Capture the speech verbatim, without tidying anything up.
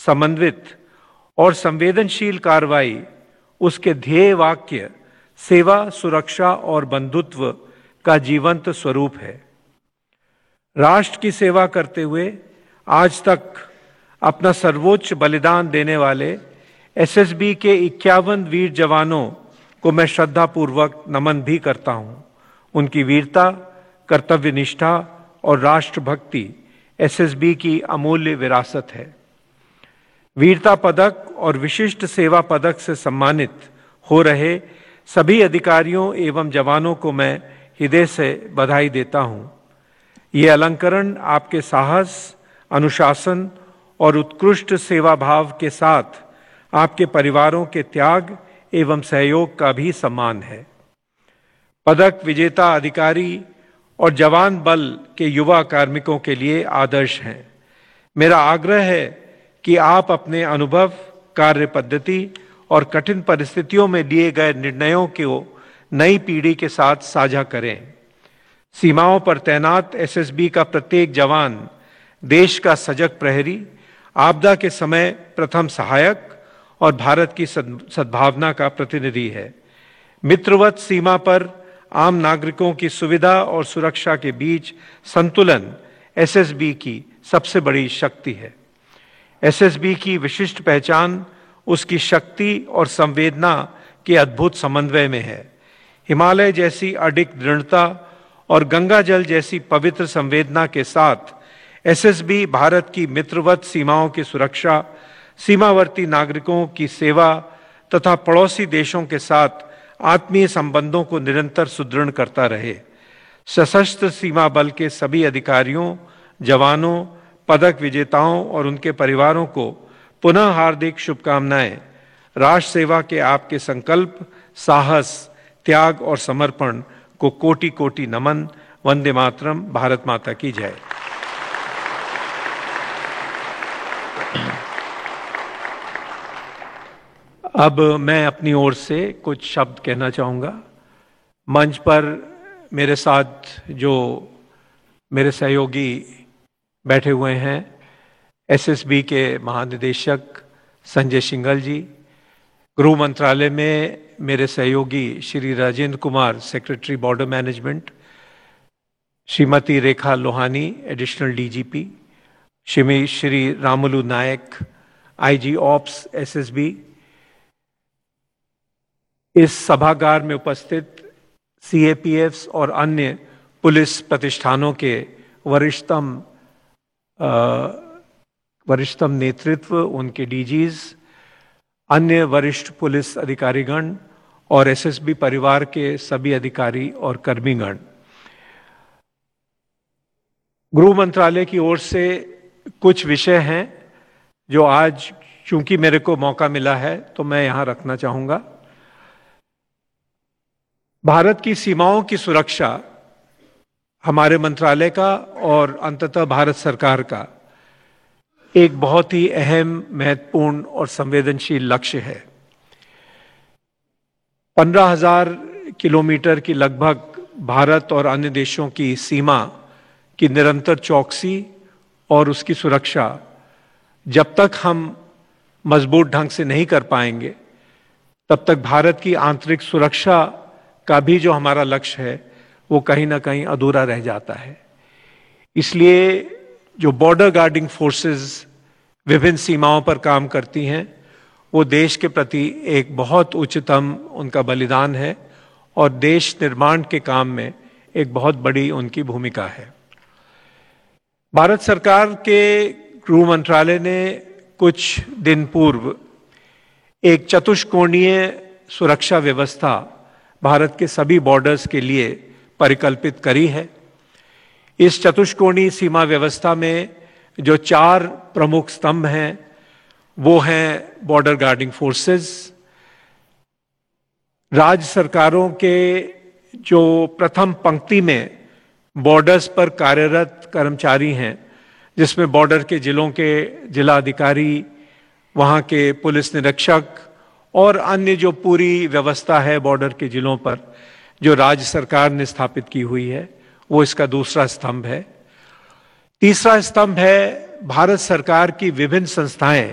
समन्वित और संवेदनशील कार्रवाई उसके ध्येय वाक्य सेवा, सुरक्षा और बंधुत्व का जीवंत स्वरूप है। राष्ट्र की सेवा करते हुए आज तक अपना सर्वोच्च बलिदान देने वाले एसएसबी के इक्यावन वीर जवानों को मैं श्रद्धापूर्वक नमन भी करता हूं। उनकी वीरता, कर्तव्य निष्ठा और राष्ट्रभक्ति एसएसबी की अमूल्य विरासत है। वीरता पदक और विशिष्ट सेवा पदक से सम्मानित हो रहे सभी अधिकारियों एवं जवानों को मैं हृदय से बधाई देता हूं। ये अलंकरण आपके साहस, अनुशासन और उत्कृष्ट सेवा भाव के साथ आपके परिवारों के त्याग एवं सहयोग का भी सम्मान है। पदक विजेता अधिकारी और जवान बल के युवा कार्मिकों के लिए आदर्श हैं। मेरा आग्रह है कि आप अपने अनुभव, कार्य पद्धति और कठिन परिस्थितियों में लिए गए निर्णयों को नई पीढ़ी के साथ साझा करें। सीमाओं पर तैनात एसएसबी का प्रत्येक जवान देश का सजग प्रहरी, आपदा के समय प्रथम सहायक और भारत की सद्भावना का प्रतिनिधि है। मित्रवत सीमा पर आम नागरिकों की सुविधा और सुरक्षा के बीच संतुलन एसएसबी की सबसे बड़ी शक्ति है। एसएसबी की विशिष्ट पहचान उसकी शक्ति और संवेदना के अद्भुत समन्वय में है। हिमालय जैसी अडिग दृढ़ता और गंगा जल जैसी पवित्र संवेदना के साथ एसएसबी भारत की मित्रवत सीमाओं की सुरक्षा, सीमावर्ती नागरिकों की सेवा तथा पड़ोसी देशों के साथ आत्मीय संबंधों को निरंतर सुदृढ़ करता रहे। सशस्त्र सीमा बल के सभी अधिकारियों, जवानों, पदक विजेताओं और उनके परिवारों को पुनः हार्दिक शुभकामनाएं। राष्ट्र सेवा के आपके संकल्प, साहस, त्याग और समर्पण को कोटि कोटि नमन। वंदे मातरम। भारत माता की जय। अब मैं अपनी ओर से कुछ शब्द कहना चाहूँगा। मंच पर मेरे साथ जो मेरे सहयोगी बैठे हुए हैं, एसएसबी के महानिदेशक संजय सिंघल जी, गृह मंत्रालय में मेरे सहयोगी Shri Rajendra Kumar, secretary border management, Shrimati Rekha Lohani, additional DGP, Shri Shri Ramulu नायक, आईजी ऑप्स एसएसबी, इस सभागार में उपस्थित सीएपीएफ्स और अन्य पुलिस प्रतिष्ठानों के वरिष्ठतम वरिष्ठतम नेतृत्व, उनके डीजीज, अन्य वरिष्ठ पुलिस अधिकारीगण और एसएसबी परिवार के सभी अधिकारी और कर्मीगण, गृह मंत्रालय की ओर से कुछ विषय हैं जो आज चूंकि मेरे को मौका मिला है तो मैं यहां रखना चाहूंगा। भारत की सीमाओं की सुरक्षा हमारे मंत्रालय का और अंततः भारत सरकार का एक बहुत ही अहम, महत्वपूर्ण और संवेदनशील लक्ष्य है। पंद्रह हजार किलोमीटर की लगभग भारत और अन्य देशों की सीमा की निरंतर चौकसी और उसकी सुरक्षा जब तक हम मजबूत ढंग से नहीं कर पाएंगे, तब तक भारत की आंतरिक सुरक्षा का भी जो हमारा लक्ष्य है वो कहीं ना कहीं अधूरा रह जाता है। इसलिए जो बॉर्डर गार्डिंग फोर्सेस विभिन्न सीमाओं पर काम करती हैं, वो देश के प्रति एक बहुत उच्चतम उनका बलिदान है और देश निर्माण के काम में एक बहुत बड़ी उनकी भूमिका है। भारत सरकार के गृह मंत्रालय ने कुछ दिन पूर्व एक चतुष्कोणीय सुरक्षा व्यवस्था भारत के सभी बॉर्डर्स के लिए परिकल्पित करी है। इस चतुष्कोणीय सीमा व्यवस्था में जो चार प्रमुख स्तंभ हैं वो हैं बॉर्डर गार्डिंग फोर्सेस, राज्य सरकारों के जो प्रथम पंक्ति में बॉर्डर्स पर कार्यरत कर्मचारी हैं, जिसमें बॉर्डर के जिलों के जिलाधिकारी, वहाँ के पुलिस निरीक्षक और अन्य जो पूरी व्यवस्था है बॉर्डर के जिलों पर जो राज्य सरकार ने स्थापित की हुई है, वो इसका दूसरा स्तंभ है। तीसरा स्तंभ है भारत सरकार की विभिन्न संस्थाएं